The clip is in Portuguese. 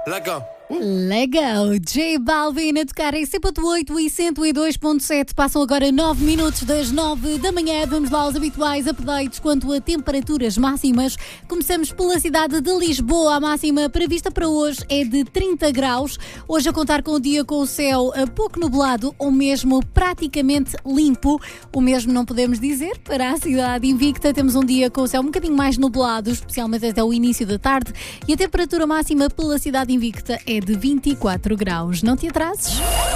Legal. Legal, J Balvin a tocar em 100.8 e 102.7. Passam agora 9 minutos das 9 da manhã. Vamos lá aos habituais updates quanto a temperaturas máximas. Começamos pela cidade de Lisboa. A máxima prevista para hoje é de 30 graus. Hoje a contar com o dia com o céu pouco nublado ou mesmo praticamente limpo. O mesmo não podemos dizer para a cidade invicta. Temos um dia com o céu um bocadinho mais nublado, especialmente até o início da tarde. E a temperatura máxima pela cidade invicta é de 24 graus. Não te atrases.